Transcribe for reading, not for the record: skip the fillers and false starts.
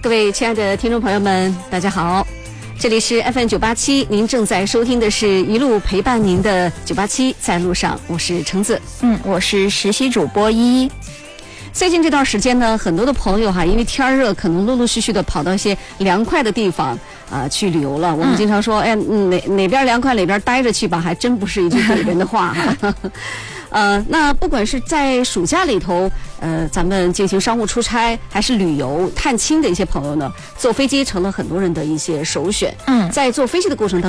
各位亲爱的听众朋友们，大家好，这里是 FM987，您正在收听的是一路陪伴您的987在路上，我是橙子， 我是实习主播依依。 最近这段时间呢，很多的朋友因为天热，可能陆陆续续的跑到一些凉快的地方去旅游了。我们经常说，哪边凉快哪边待着去吧，还真不是一句怼人的话哈。那不管是在暑假里头，咱们进行商务出差，还是旅游探亲的一些朋友呢，坐飞机成了很多人的一些首选。在坐飞机的过程当中，